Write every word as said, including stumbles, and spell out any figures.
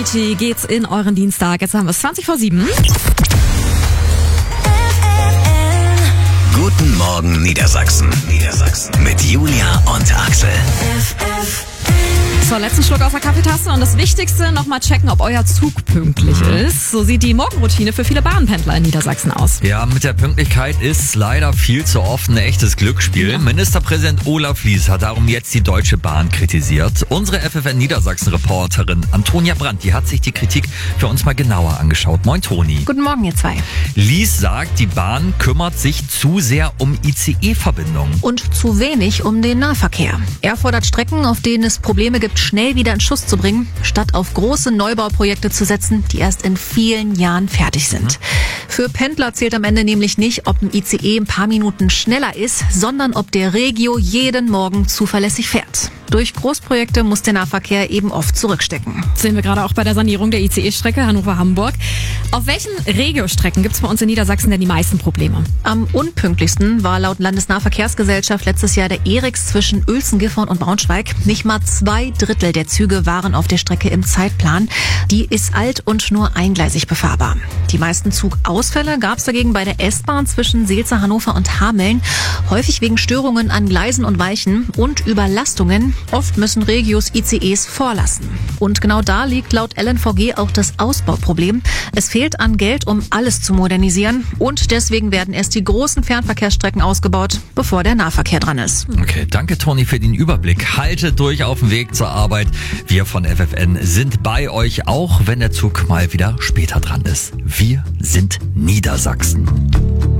Avicii geht's in euren Dienstag. Jetzt haben wir es zwanzig vor sieben. Guten Morgen Niedersachsen. Niedersachsen. Mit Julia und Axel. So, letzten Schluck aus der Kaffeetasse und das Wichtigste, nochmal checken, ob euer Zug pünktlich mhm. ist. So sieht die Morgenroutine für viele Bahnpendler in Niedersachsen aus. Ja, mit der Pünktlichkeit ist leider viel zu oft ein echtes Glücksspiel. Ja. Ministerpräsident Olaf Lies hat darum jetzt die Deutsche Bahn kritisiert. Unsere F F N Niedersachsen-Reporterin Antonia Brandt, die hat sich die Kritik für uns mal genauer angeschaut. Moin Toni. Guten Morgen, ihr zwei. Lies sagt, die Bahn kümmert sich zu sehr um I C E-Verbindungen. Und zu wenig um den Nahverkehr. Er fordert Strecken, auf denen es Probleme gibt, schnell wieder in Schuss zu bringen, statt auf große Neubauprojekte zu setzen, die erst in vielen Jahren fertig sind. Für Pendler zählt am Ende nämlich nicht, ob ein I C E ein paar Minuten schneller ist, sondern ob der Regio jeden Morgen zuverlässig fährt. Durch Großprojekte muss der Nahverkehr eben oft zurückstecken. Das sehen wir gerade auch bei der Sanierung der I C E-Strecke Hannover-Hamburg. Auf welchen Regio-Strecken gibt es bei uns in Niedersachsen denn die meisten Probleme? Am unpünktlichsten war laut Landesnahverkehrsgesellschaft letztes Jahr der E-Rex zwischen Uelzen, Gifhorn und Braunschweig. Nicht mal zwei Drittel der Züge waren auf der Strecke im Zeitplan. Die ist alt und nur eingleisig befahrbar. Die meisten Zugausfälle gab es dagegen bei der S-Bahn zwischen Seelze, Hannover und Hameln. Häufig wegen Störungen an Gleisen und Weichen und Überlastungen. Oft müssen Regios I C Es vorlassen. Und genau da liegt laut L N V G auch das Ausbauproblem. Es fehlt an Geld, um alles zu modernisieren. Und deswegen werden erst die großen Fernverkehrsstrecken ausgebaut, bevor der Nahverkehr dran ist. Okay, danke Toni für den Überblick. Haltet durch auf dem Weg zur Arbeit. Wir von F F N sind bei euch, auch wenn der Zug mal wieder später dran ist. Wir sind Niedersachsen.